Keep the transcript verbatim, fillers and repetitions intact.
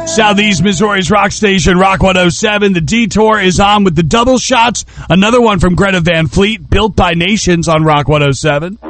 Southeast Missouri's rock station, Rock one oh seven. The Detour is on with the double shots. Another one from Greta Van Fleet, Built by Nations on Rock one oh seven.